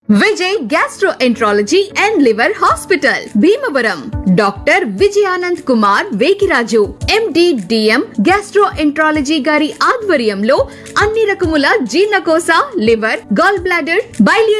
Vijay gastroenterology and liver hospital Bhimavaram. Doctor Vijayanand Kumar Vekiraju MD DM gastroenterology గారి ఆధ్వర్యంలో అన్ని రకముల జీర్ణకోశ, లివర్, గాల్ బ్లాడర్, బైలియరీ